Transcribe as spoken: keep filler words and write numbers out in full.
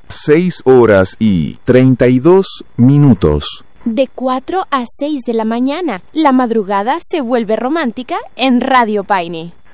Seis horas y treinta y dos minutos. De cuatro a seis de la mañana, la madrugada se vuelve romántica en Radio Paine.